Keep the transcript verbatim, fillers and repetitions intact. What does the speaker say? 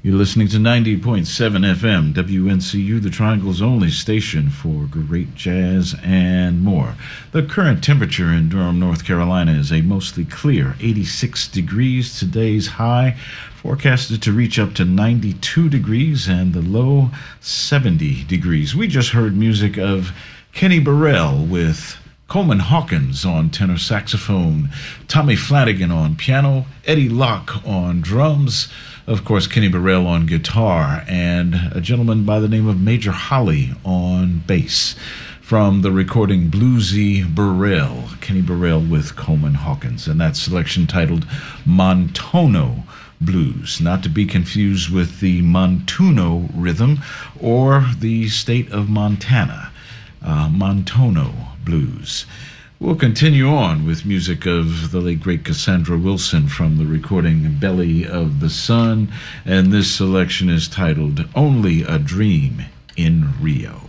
You're listening to ninety point seven F M, W N C U, the Triangle's only station for great jazz and more. The current temperature in Durham, North Carolina is a mostly clear eighty-six degrees. Today's high forecasted to reach up to ninety-two degrees and the low seventy degrees. We just heard music of Kenny Burrell with Coleman Hawkins on tenor saxophone, Tommy Flanagan on piano, Eddie Locke on drums, of course Kenny Burrell on guitar, and a gentleman by the name of Major Holly on bass. From the recording Bluesy Burrell, Kenny Burrell with Coleman Hawkins, and that selection titled Montono Blues, not to be confused with the Montuno rhythm or the state of Montana. Uh, Montono Blues. We'll continue on with music of the late great Cassandra Wilson from the recording Belly of the Sun, and this selection is titled Only a Dream in Rio.